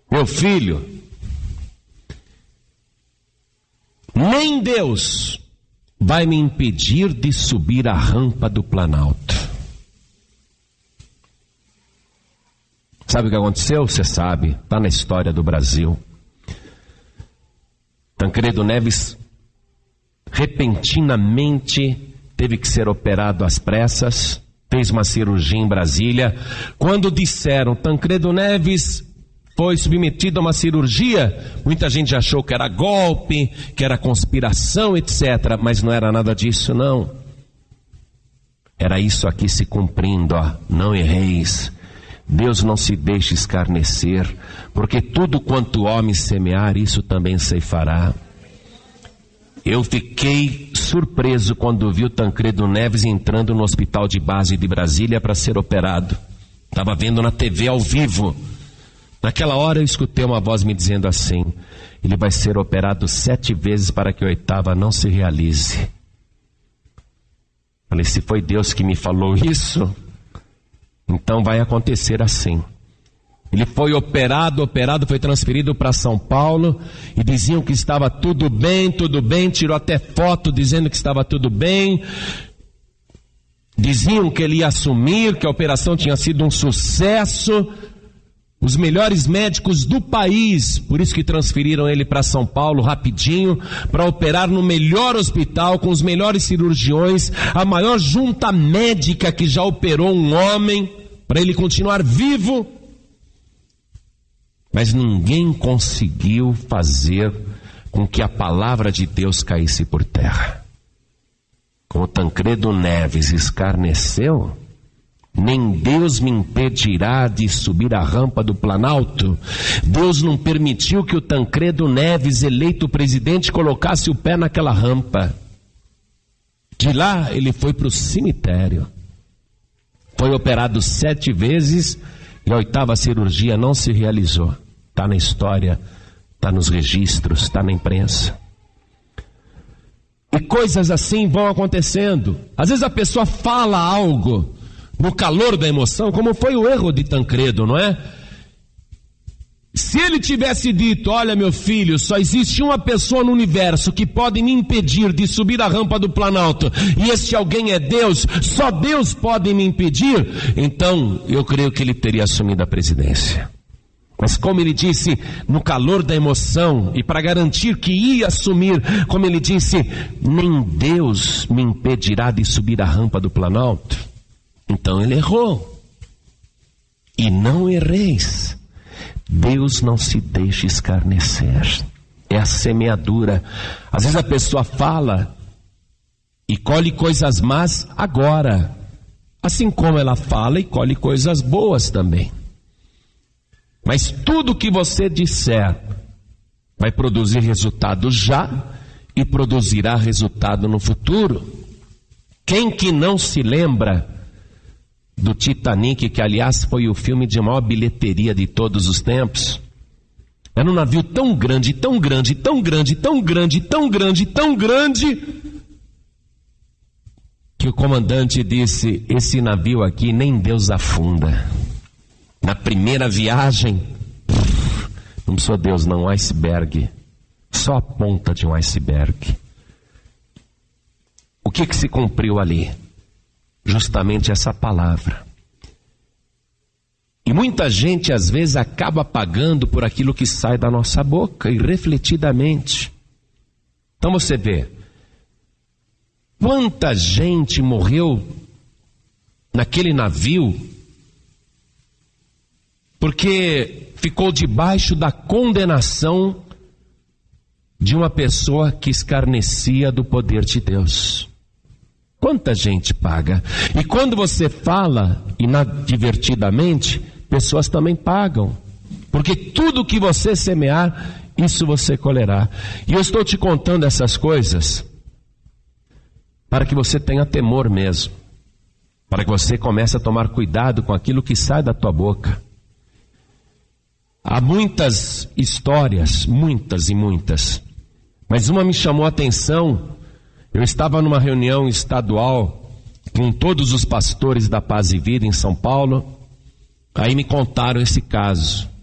Meu filho, nem Deus vai me impedir de subir a rampa do Planalto. Sabe o que aconteceu? Você sabe, está na história do Brasil. Tancredo Neves repentinamente teve que ser operado às pressas, fez uma cirurgia em Brasília. Quando disseram Tancredo Neves foi submetido a uma cirurgia, muita gente achou que era golpe, que era conspiração, etc. Mas não era nada disso, não. Era isso aqui se cumprindo, ó. Não erreis. Deus não se deixe escarnecer, porque tudo quanto o homem semear, isso também ceifará. Eu fiquei surpreso quando vi o Tancredo Neves entrando no hospital de base de Brasília para ser operado. Estava vendo na TV ao vivo. Naquela hora eu escutei uma voz me dizendo assim: ele vai ser operado 7 vezes para que a 8ª não se realize. Falei, se foi Deus que me falou isso, então vai acontecer assim. Ele foi operado, foi transferido para São Paulo, e diziam que estava tudo bem, tirou até foto dizendo que estava tudo bem. Diziam que ele ia assumir, que a operação tinha sido um sucesso. Os melhores médicos do país, por isso que transferiram ele para São Paulo rapidinho, para operar no melhor hospital, com os melhores cirurgiões, a maior junta médica que já operou um homem, para ele continuar vivo. Mas ninguém conseguiu fazer com que a palavra de Deus caísse por terra. Como Tancredo Neves escarneceu, nem Deus me impedirá de subir a rampa do Planalto. Deus não permitiu que o Tancredo Neves, eleito presidente, colocasse o pé naquela rampa. De lá ele foi para o cemitério. Foi operado 7 vezes e a 8ª cirurgia não se realizou. Está na história, está nos registros, está na imprensa. E coisas assim vão acontecendo. Às vezes a pessoa fala algo no calor da emoção, como foi o erro de Tancredo, não é? Se ele tivesse dito, olha meu filho, só existe uma pessoa no universo que pode me impedir de subir a rampa do Planalto, e esse alguém é Deus, só Deus pode me impedir, então eu creio que ele teria assumido a presidência. Mas como ele disse, no calor da emoção, e para garantir que ia assumir, como ele disse, nem Deus me impedirá de subir a rampa do Planalto. Então ele errou. E não erreis. Deus não se deixa escarnecer. É a semeadura. Às vezes a pessoa fala e colhe coisas más agora, assim como ela fala e colhe coisas boas também. Mas tudo que você disser vai produzir resultado já e produzirá resultado no futuro. Quem que não se lembra do Titanic, que aliás foi o filme de maior bilheteria de todos os tempos? Era um navio tão grande, tão grande, tão grande, tão grande, tão grande, tão grande, que o comandante disse, esse navio aqui nem Deus afunda. Na primeira viagem, não precisou Deus não, um iceberg, só a ponta de um iceberg. O que se cumpriu ali? Justamente essa palavra. E muita gente às vezes acaba pagando por aquilo que sai da nossa boca, irrefletidamente. Então você vê, quanta gente morreu naquele navio porque ficou debaixo da condenação de uma pessoa que escarnecia do poder de Deus. Quanta gente paga? E quando você fala inadvertidamente, pessoas também pagam. Porque tudo que você semear, isso você colherá. E eu estou te contando essas coisas para que você tenha temor mesmo. Para que você comece a tomar cuidado com aquilo que sai da tua boca. Há muitas histórias, muitas e muitas. Mas uma me chamou a atenção. Eu estava numa reunião estadual com todos os pastores da Paz e Vida em São Paulo. Aí me contaram esse caso.